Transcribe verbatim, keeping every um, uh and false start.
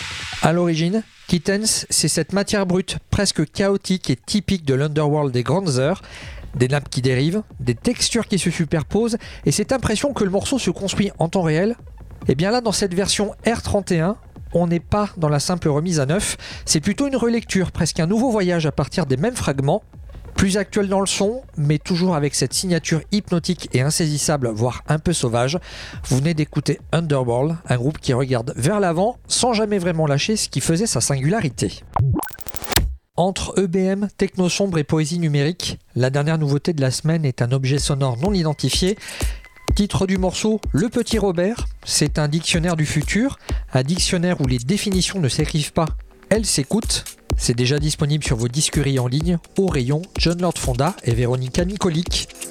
À l'origine, Kittens, c'est cette matière brute presque chaotique et typique de l'underworld des grandes heures. Des nappes qui dérivent, des textures qui se superposent et cette impression que le morceau se construit en temps réel. Et bien là, dans cette version R trente et un, on n'est pas dans la simple remise à neuf, c'est plutôt une relecture, presque un nouveau voyage à partir des mêmes fragments. Plus actuel dans le son, mais toujours avec cette signature hypnotique et insaisissable, voire un peu sauvage. Vous venez d'écouter Underworld, un groupe qui regarde vers l'avant sans jamais vraiment lâcher ce qui faisait sa singularité. Entre E B M, techno sombre et poésie numérique, la dernière nouveauté de la semaine est un objet sonore non identifié. Titre du morceau, Le Petit Robert. C'est un dictionnaire du futur, un dictionnaire où les définitions ne s'écrivent pas, elles s'écoutent. C'est déjà disponible sur vos disqueries en ligne, au rayon John Lord Fonda et Véronica Micolic.